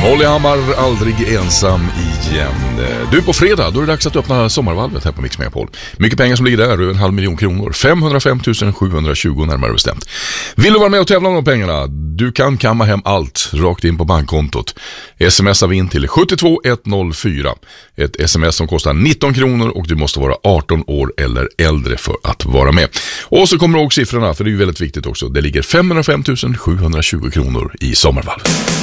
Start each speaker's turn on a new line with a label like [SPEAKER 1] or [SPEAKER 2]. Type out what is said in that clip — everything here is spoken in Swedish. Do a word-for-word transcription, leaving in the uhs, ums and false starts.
[SPEAKER 1] Molly Hammar, aldrig ensam igen. Du, på fredag, då är det dags att öppna sommarvalvet här på Mix Megapol. Mycket pengar som ligger där, över en halv miljon kronor. femhundrafem tusen sjuhundratjugo närmare bestämt. Vill du vara med och tävla om de pengarna? Du kan kamma hem allt rakt in på bankkontot. Smsa vi in till sju två ett noll fyra. Ett sms som kostar nitton kronor och du måste vara arton år eller äldre för att vara med. Och så kommer också siffrorna, för det är ju väldigt viktigt också. Det ligger femhundrafem tusen sjuhundratjugo kronor i sommarvalvet.